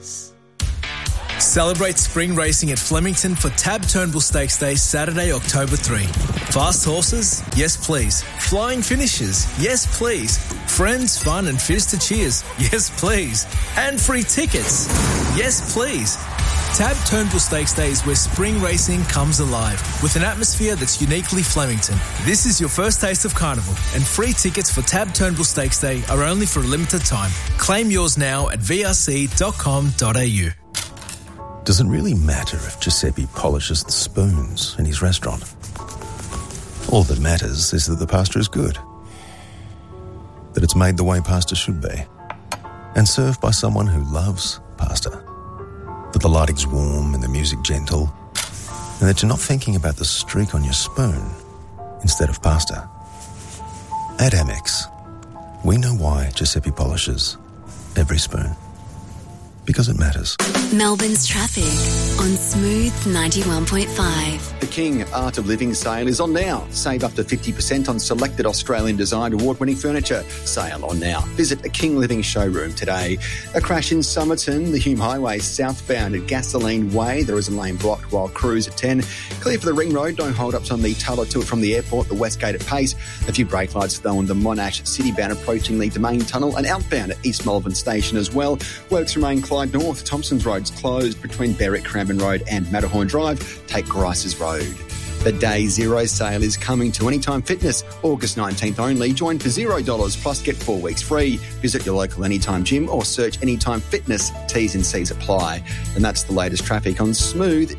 Celebrate spring racing at Flemington for Tab Turnbull Stakes Day, Saturday, October 3. Fast horses? Yes, please. Flying finishes? Yes, please. Friends, fun and fizz to cheers? Yes, please. And free tickets? Yes, please. Tab Turnbull Stakes Day is where spring racing comes alive with an atmosphere that's uniquely Flemington. This is your first taste of carnival, and free tickets for Tab Turnbull Stakes Day are only for a limited time. Claim yours now at vrc.com.au. Does it really matter if Giuseppe polishes the spoons in his restaurant? All that matters is that the pasta is good, that it's made the way pasta should be, and served by someone who loves pasta, that the lighting's warm and the music gentle, and that you're not thinking about the streak on your spoon instead of pasta. At Amex, we know why Giuseppe polishes every spoon. Because it matters. Melbourne's traffic on Smooth 91.5. The King Art of Living sale is on now. Save up to 50% on selected Australian designed award-winning furniture. Sale on now. Visit a King Living showroom today. A crash in Somerton, the Hume Highway southbound at Gasoline Way. There is a lane blocked while crews at 10. Clear for the Ring Road. No hold-ups on the Tulla to it from the airport, the West Gate at Pace. A few brake lights though on the Monash Citybound approaching the Domain Tunnel and outbound at East Melbourne Station as well. Works remain Clyde North. Thompson's Road's closed between Berwick, Cranbourne Road and Matterhorn Drive. Take Grice's Road. The Day Zero sale is coming to Anytime Fitness, August 19th only. Join for $0 plus get 4 weeks free. Visit your local Anytime gym or search Anytime Fitness. T's and C's apply. And that's the latest traffic on Smooth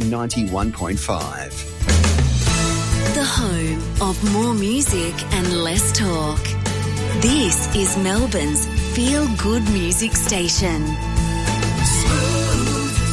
91.5. The home of more music and less talk. This is Melbourne's feel-good music station. Smooth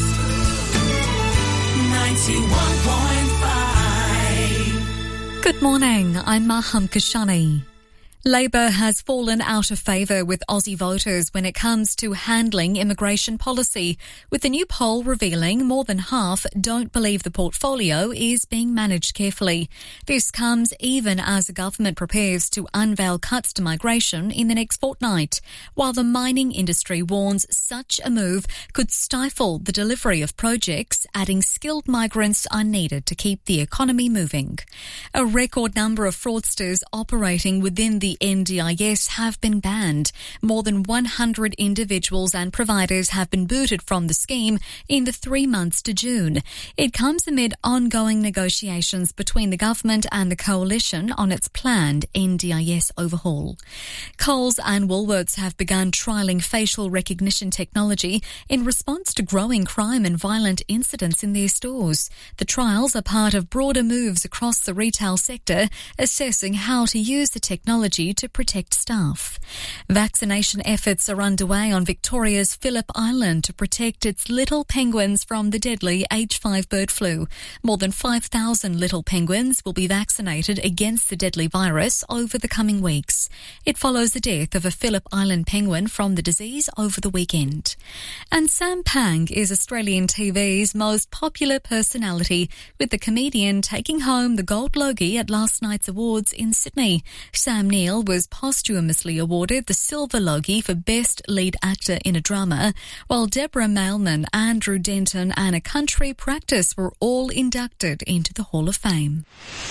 91.5. Good morning, I'm Maham Kashani. Labor has fallen out of favour with Aussie voters when it comes to handling immigration policy, with the new poll revealing more than half don't believe the portfolio is being managed carefully. This comes even as the government prepares to unveil cuts to migration in the next fortnight, while the mining industry warns such a move could stifle the delivery of projects, adding skilled migrants are needed to keep the economy moving. A record number of fraudsters operating within the NDIS have been banned. More than 100 individuals and providers have been booted from the scheme in the 3 months to June. It comes amid ongoing negotiations between the government and the coalition on its planned NDIS overhaul. Coles and Woolworths have begun trialling facial recognition technology in response to growing crime and violent incidents in their stores. The trials are part of broader moves across the retail sector, assessing how to use the technology to protect staff. Vaccination efforts are underway on Victoria's Phillip Island to protect its little penguins from the deadly H5 bird flu. More than 5,000 little penguins will be vaccinated against the deadly virus over the coming weeks. It follows the death of a Phillip Island penguin from the disease over the weekend. And Sam Pang is Australian TV's most popular personality, with the comedian taking home the Gold Logie at last night's awards in Sydney. Sam Neill was posthumously awarded the Silver Logie for Best Lead Actor in a Drama, while Deborah Mailman, Andrew Denton and A Country Practice were all inducted into the Hall of Fame.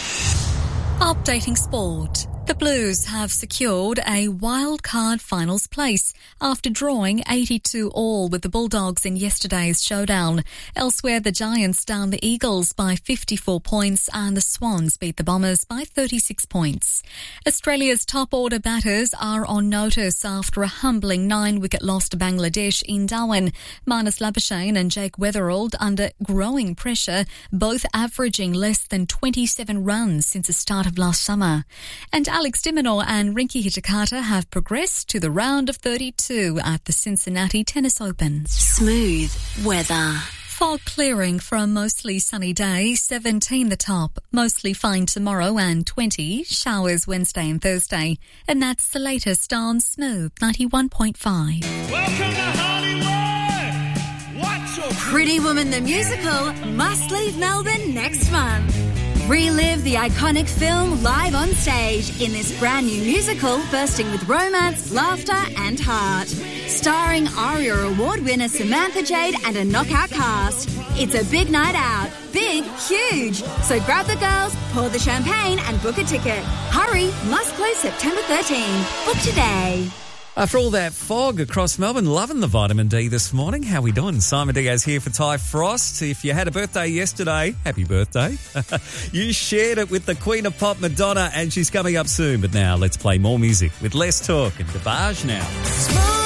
Updating sport. The Blues have secured a wildcard finals place after drawing 82-all with the Bulldogs in yesterday's showdown. Elsewhere, the Giants downed the Eagles by 54 points and the Swans beat the Bombers by 36 points. Australia's top-order batters are on notice after a humbling 9-wicket loss to Bangladesh in Darwin. Marnus Labuschagne and Jake Weatherald under growing pressure, both averaging less than 27 runs since the start of last summer. And Alex de Minaur and Rinky Hijikata have progressed to the round of 32 at the Cincinnati Tennis Open. Smooth weather. Fog clearing for a mostly sunny day, 17 the top, mostly fine tomorrow and 20, showers Wednesday and Thursday. And that's the latest on Smooth 91.5. Welcome to Hollywood! Watch your Pretty Woman the Musical must leave Melbourne next month. Relive the iconic film live on stage in this brand new musical bursting with romance, laughter and heart. Starring ARIA Award winner Samantha Jade and a knockout cast. It's a big night out. Big, huge. So grab the girls, pour the champagne and book a ticket. Hurry, must close September 13. Book today. After all that fog across Melbourne, loving the vitamin D this morning. How we doing? Simon Diaz here for Ty Frost. If you had a birthday yesterday, happy birthday. You shared it with the Queen of Pop, Madonna, and she's coming up soon. But now let's play more music with less talk and Garbage now.